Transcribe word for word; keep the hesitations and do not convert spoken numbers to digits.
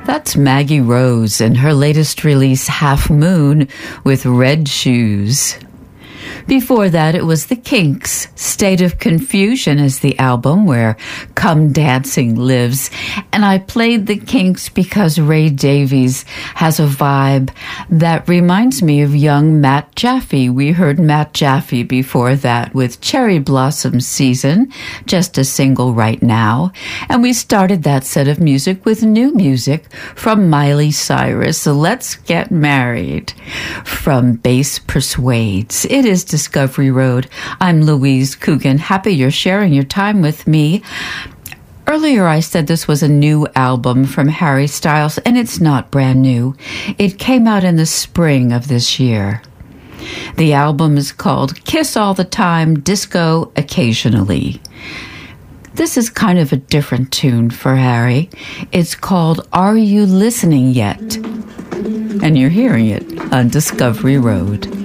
That's Maggie Rose and her latest release, Half Moon, with Red Shoes. Before that, it was the Kinks. State of Confusion is the album where Come Dancing lives. And I played the Kinks because Ray Davies has a vibe that reminds me of young Matt Jaffe. We heard Matt Jaffe before that with Cherry Blossom Season, just a single right now. And we started that set of music with new music from Miley Cyrus, Let's Get Married, from Bass Persuades. It is Discovery Road. I'm Louise Coogan. Happy you're sharing your time with me. Earlier I said this was a new album from Harry Styles, and it's not brand new. It came out in the spring of this year. The album is called Kiss All the Time, Disco Occasionally. This is kind of a different tune for Harry. It's called Are You Listening Yet? And you're hearing it on Discovery Road.